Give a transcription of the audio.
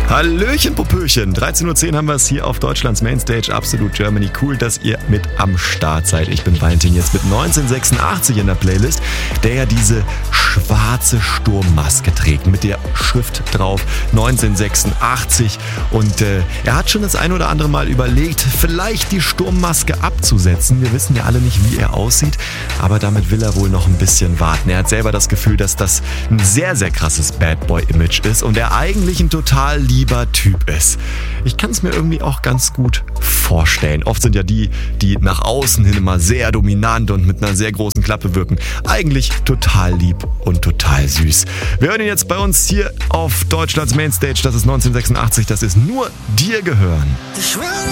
Hallöchen, Popöchen. 13.10 Uhr haben wir es hier auf Deutschlands Mainstage. Absolut Germany. Cool, dass ihr mit am Start seid. Ich bin Valentin jetzt mit 1986 in der Playlist, der ja diese schwarze Sturmmaske trägt mit der Schrift drauf 1986. Und er hat schon das ein oder andere Mal überlegt, vielleicht die Sturmmaske abzusetzen. Wir wissen ja alle nicht, wie er aussieht, aber damit will er wohl noch ein bisschen warten. Er hat selber das Gefühl, dass das ein sehr, sehr krasses Bad Boy-Image ist und er eigentlich ein total lieber Typ ist. Ich kann es mir irgendwie auch ganz gut vorstellen. Oft sind ja die nach außen hin immer sehr dominant und mit einer sehr großen Klappe wirken, eigentlich total lieb und total süß. Wir hören ihn jetzt bei uns hier auf Deutschlands Mainstage. Das ist 1986, das ist Nur dir gehören.